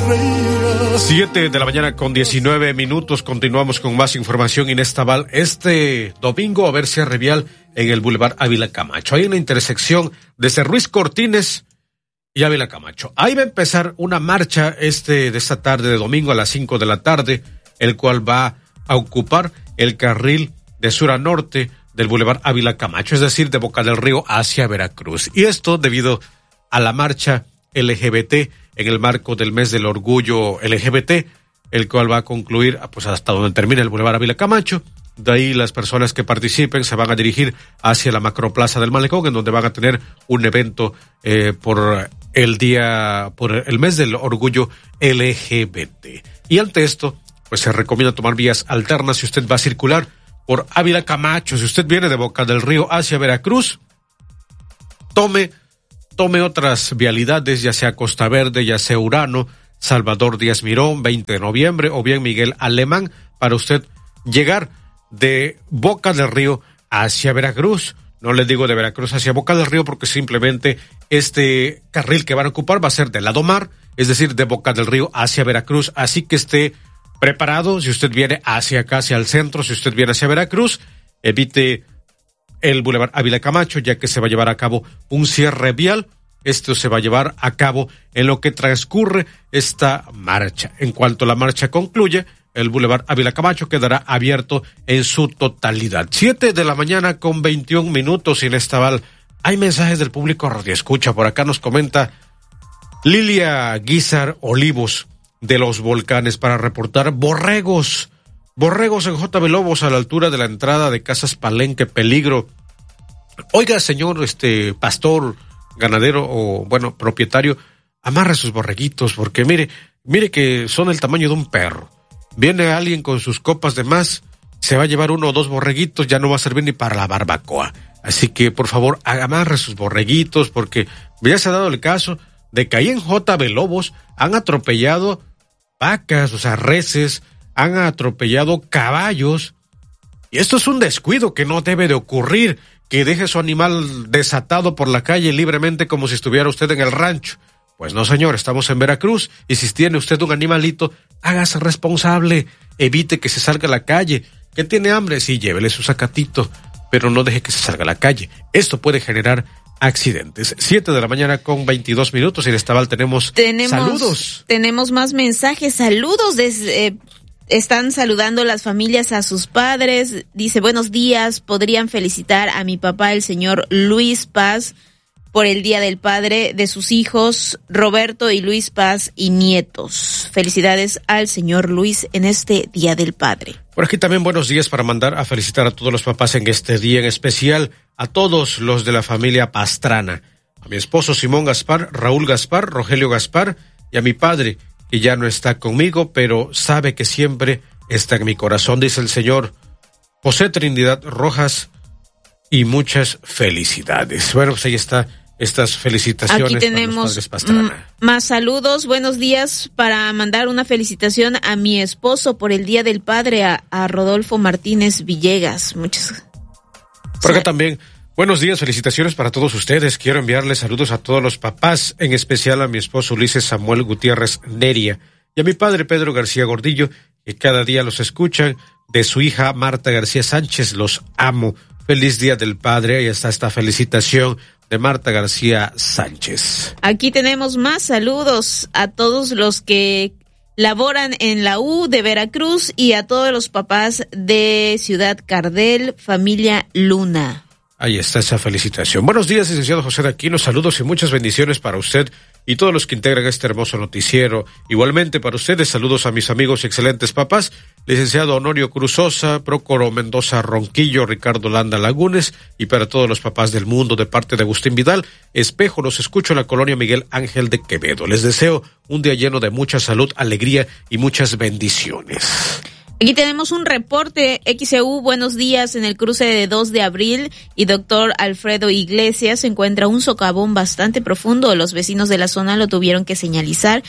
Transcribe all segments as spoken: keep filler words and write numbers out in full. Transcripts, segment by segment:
Siete de la mañana con diecinueve minutos. Continuamos con más información inestaval. Este domingo, a ver si vial en el Boulevard Ávila Camacho. Hay una intersección desde Ruiz Cortines y Ávila Camacho. Ahí va a empezar una marcha este de esta tarde de domingo a las cinco de la tarde, el cual va a ocupar el carril de sur a norte del Boulevard Ávila Camacho, es decir, de Boca del Río hacia Veracruz. Y esto debido a la marcha L G B T en el marco del mes del orgullo L G B T, el cual va a concluir pues hasta donde termina el Boulevard Ávila Camacho. De ahí las personas que participen se van a dirigir hacia la Macroplaza del Malecón, en donde van a tener un evento eh, por el día, por el mes del orgullo L G B T. Y ante esto, pues se recomienda tomar vías alternas si usted va a circular por Ávila Camacho. Si usted viene de Boca del Río hacia Veracruz, tome Tome otras vialidades, ya sea Costa Verde, ya sea Urano, Salvador Díaz Mirón, veinte de noviembre, o bien Miguel Alemán, para usted llegar de Boca del Río hacia Veracruz. No le digo de Veracruz hacia Boca del Río porque simplemente este carril que van a ocupar va a ser del lado mar, es decir, de Boca del Río hacia Veracruz. Así que esté preparado si usted viene hacia acá, hacia el centro, si usted viene hacia Veracruz, evite el Boulevard Ávila Camacho, ya que se va a llevar a cabo un cierre vial. Esto se va a llevar a cabo en lo que transcurre esta marcha. En cuanto la marcha concluye, el Boulevard Ávila Camacho quedará abierto en su totalidad. Siete de la mañana con veintiún minutos en Estaval. Hay mensajes del público radio escucha. Por acá nos comenta Lilia Guizar Olivos de Los Volcanes para reportar borregos. Borregos en J B Lobos a la altura de la entrada de Casas Palenque, peligro. Oiga, señor, este, pastor, ganadero o, bueno, propietario, amarre sus borreguitos porque mire, mire que son el tamaño de un perro. Viene alguien con sus copas de más, se va a llevar uno o dos borreguitos, ya no va a servir ni para la barbacoa. Así que, por favor, amarre sus borreguitos porque ya se ha dado el caso de que ahí en J B Lobos han atropellado vacas, o sea, reses, han atropellado caballos, y esto es un descuido que no debe de ocurrir, que deje su animal desatado por la calle libremente como si estuviera usted en el rancho. Pues no, señor, estamos en Veracruz, y si tiene usted un animalito, hágase responsable, evite que se salga a la calle. ¿Que tiene hambre? Sí, llévele su sacatito, pero no deje que se salga a la calle. Esto puede generar accidentes. Siete de la mañana con veintidós minutos, y en Estaval tenemos, tenemos saludos. Tenemos más mensajes, saludos desde... Eh... Están saludando las familias a sus padres. Dice, buenos días, podrían felicitar a mi papá, el señor Luis Paz, por el Día del Padre de sus hijos, Roberto y Luis Paz y nietos. Felicidades al señor Luis en este Día del Padre. Por aquí también buenos días para mandar a felicitar a todos los papás en este día, en especial a todos los de la familia Pastrana, a mi esposo Simón Gaspar, Raúl Gaspar, Rogelio Gaspar, y a mi padre, que ya no está conmigo, pero sabe que siempre está en mi corazón, dice el señor José Trinidad Rojas, y muchas felicidades. Bueno, pues ahí está, estas felicitaciones. Aquí tenemos m- más saludos. Buenos días para mandar una felicitación a mi esposo por el Día del Padre, a, a Rodolfo Martínez Villegas. Muchas. Por acá también. Buenos días, felicitaciones para todos ustedes. Quiero enviarles saludos a todos los papás, en especial a mi esposo Ulises Samuel Gutiérrez Neria y a mi padre Pedro García Gordillo, que cada día los escuchan, de su hija Marta García Sánchez. Los amo. Feliz Día del Padre. Ahí está esta felicitación de Marta García Sánchez. Aquí tenemos más saludos a todos los que laboran en la U de Veracruz y a todos los papás de Ciudad Cardel, familia Luna. Ahí está esa felicitación. Buenos días, licenciado José de Aquino. Saludos y muchas bendiciones para usted y todos los que integran este hermoso noticiero. Igualmente para ustedes, saludos a mis amigos y excelentes papás, licenciado Honorio Cruz Sosa, Prócoro Mendoza Ronquillo, Ricardo Landa Lagunes, y para todos los papás del mundo, de parte de Agustín Vidal Espejo, los escucho en la colonia Miguel Ángel de Quevedo. Les deseo un día lleno de mucha salud, alegría y muchas bendiciones. Aquí tenemos un reporte, X C U, buenos días, en el cruce de dos de abril y doctor Alfredo Iglesias se encuentra un socavón bastante profundo. Los vecinos de la zona lo tuvieron que señalizar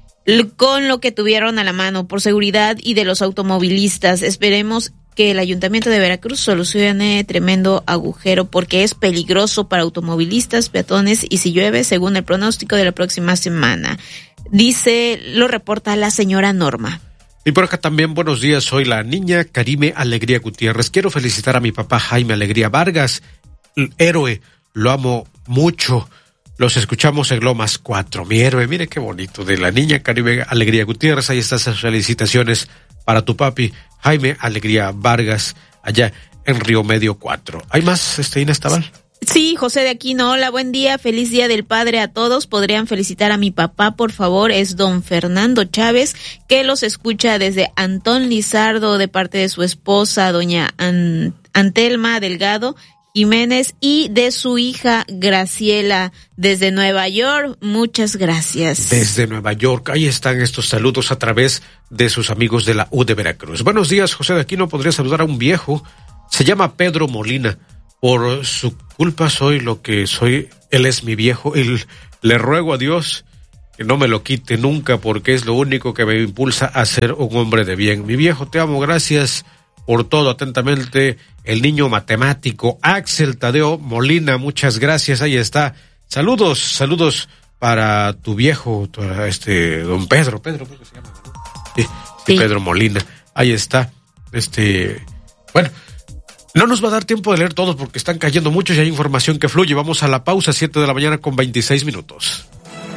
con lo que tuvieron a la mano por seguridad y de los automovilistas. Esperemos que el Ayuntamiento de Veracruz solucione tremendo agujero porque es peligroso para automovilistas, peatones y si llueve, según el pronóstico de la próxima semana. Dice, lo reporta la señora Norma. Y por acá también, buenos días, soy la niña Karime Alegría Gutiérrez. Quiero felicitar a mi papá Jaime Alegría Vargas, el héroe, lo amo mucho. Los escuchamos en Lomas cuatro, mi héroe, mire qué bonito, de la niña Karime Alegría Gutiérrez. Ahí están esas felicitaciones para tu papi Jaime Alegría Vargas, allá en Río Medio cuatro. ¿Hay más, este, Inés Tabal? Sí, José de Aquino, hola, buen día, feliz día del padre a todos. Podrían felicitar a mi papá, por favor, es don Fernando Chávez, que los escucha desde Antón Lizardo, de parte de su esposa, doña An- Antelma Delgado Jiménez, y de su hija Graciela desde Nueva York. Muchas gracias. Desde Nueva York, ahí están estos saludos a través de sus amigos de la U de Veracruz. Buenos días, José de Aquino, podría saludar a un viejo, se llama Pedro Molina. Por su culpa soy lo que soy, él es mi viejo, y le ruego a Dios que no me lo quite nunca, porque es lo único que me impulsa a ser un hombre de bien. Mi viejo, te amo, gracias por todo, atentamente, el niño matemático Axel Tadeo Molina, muchas gracias, ahí está. Saludos, saludos para tu viejo, este, don Pedro, Pedro, ¿cómo se llama? Sí, sí, sí. Pedro Molina, ahí está, este, bueno. No nos va a dar tiempo de leer todos porque están cayendo muchos y hay información que fluye. Vamos a la pausa, siete de la mañana con veintiséis minutos.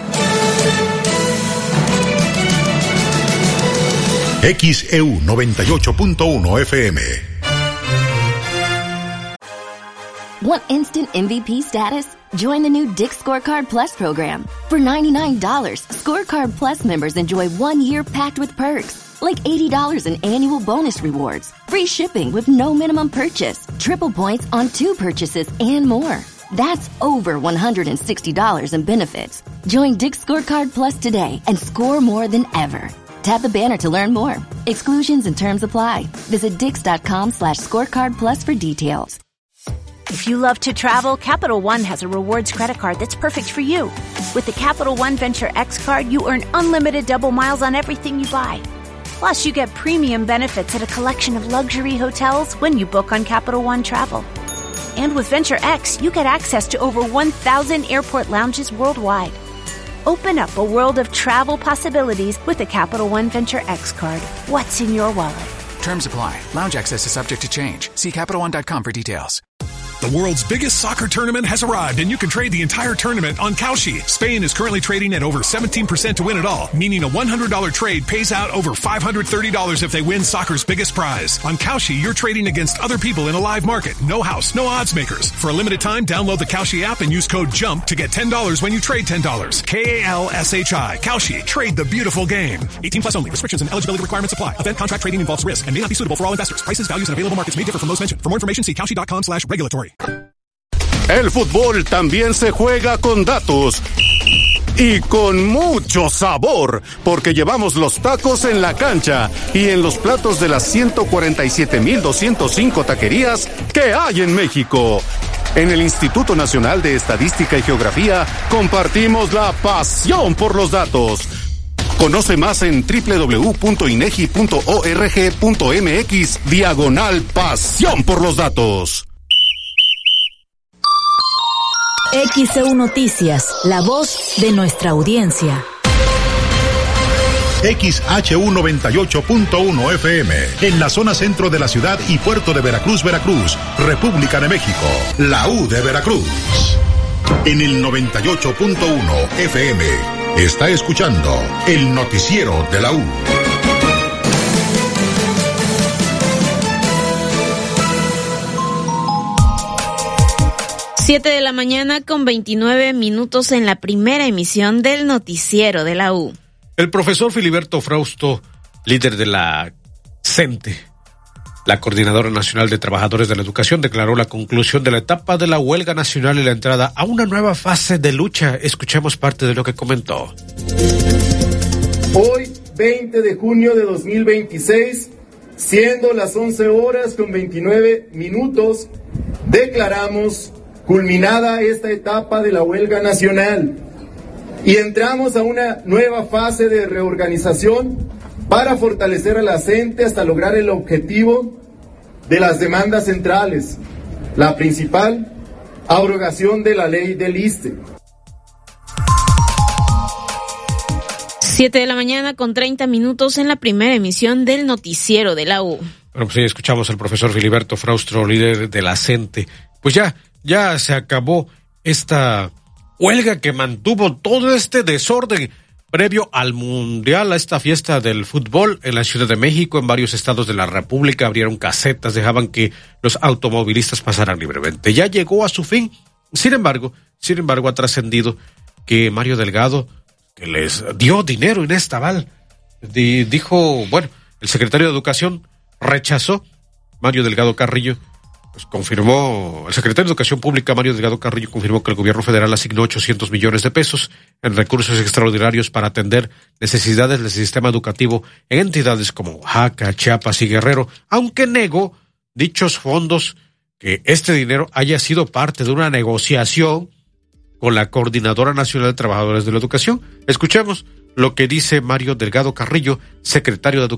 X E U noventa y ocho punto uno F M. Want instant M V P status? Join the new Dick's Scorecard Plus program. For ninety-nine dollars, Scorecard Plus members enjoy one year packed with perks, like eighty dollars in annual bonus rewards, free shipping with no minimum purchase, triple points on two purchases, and more. That's over one hundred sixty dollars in benefits. Join Dick's Scorecard Plus today and score more than ever. Tap the banner to learn more. Exclusions and terms apply. Visit dix.com slash scorecard plus for details. If you love to travel, Capital One has a rewards credit card that's perfect for you. With the Capital One Venture X card, you earn unlimited double miles on everything you buy. Plus, you get premium benefits at a collection of luxury hotels when you book on Capital One Travel. And with Venture X, you get access to over one thousand airport lounges worldwide. Open up a world of travel possibilities with the Capital One Venture X card. What's in your wallet? Terms apply. Lounge access is subject to change. See Capital One dot com for details. The world's biggest soccer tournament has arrived, and you can trade the entire tournament on Kalshi. Spain is currently trading at over seventeen percent to win it all, meaning a one hundred dollars trade pays out over five hundred thirty dollars if they win soccer's biggest prize. On Kalshi, you're trading against other people in a live market. No house, no odds makers. For a limited time, download the Kalshi app and use code JUMP to get ten dollars when you trade ten dollars. K A L S H I. Kalshi. Trade the beautiful game. eighteen plus only. Restrictions and eligibility requirements apply. Event contract trading involves risk and may not be suitable for all investors. Prices, values, and available markets may differ from those mentioned. For more information, see Kalshi.com slash regulatory. El fútbol también se juega con datos y con mucho sabor, porque llevamos los tacos en la cancha y en los platos de las ciento cuarenta y siete mil doscientos cinco taquerías que hay en México. En el Instituto Nacional de Estadística y Geografía compartimos la pasión por los datos. Conoce más en doble u doble u doble u punto inegi punto org punto mx diagonal pasión por los datos. X E U Noticias, la voz de nuestra audiencia. X H U noventa y ocho punto uno F M, en la zona centro de la ciudad y puerto de Veracruz, Veracruz, República de México, la U de Veracruz. En el noventa y ocho punto uno F M, está escuchando el noticiero de la U. Siete de la mañana con veintinueve minutos en la primera emisión del noticiero de la U. El profesor Filiberto Frausto, líder de la CENTE, la Coordinadora Nacional de Trabajadores de la Educación, declaró la conclusión de la etapa de la huelga nacional y la entrada a una nueva fase de lucha. Escuchemos parte de lo que comentó. Hoy, veinte de junio de dos mil veintiséis, siendo las once horas con veintinueve minutos, declaramos culminada esta etapa de la huelga nacional y entramos a una nueva fase de reorganización para fortalecer a la CENTE hasta lograr el objetivo de las demandas centrales, la principal, abrogación de la ley del ISSSTE. Siete de la mañana con treinta minutos en la primera emisión del noticiero de la U. Bueno, pues ahí escuchamos al profesor Filiberto Fraustro, líder de la CENTE. Pues ya, ya se acabó esta huelga que mantuvo todo este desorden previo al Mundial, a esta fiesta del fútbol en la Ciudad de México. En varios estados de la República abrieron casetas, dejaban que los automovilistas pasaran libremente. Ya llegó a su fin. Sin embargo, sin embargo, ha trascendido que Mario Delgado, que les dio dinero en esta aval, dijo, bueno, el secretario de Educación rechazó, Mario Delgado Carrillo, pues confirmó, el secretario de Educación Pública, Mario Delgado Carrillo, confirmó que el gobierno federal asignó ochocientos millones de pesos en recursos extraordinarios para atender necesidades del sistema educativo en entidades como Oaxaca, Chiapas y Guerrero, aunque negó dichos fondos, que este dinero haya sido parte de una negociación con la Coordinadora Nacional de Trabajadores de la Educación. Escuchemos lo que dice Mario Delgado Carrillo, secretario de Educación.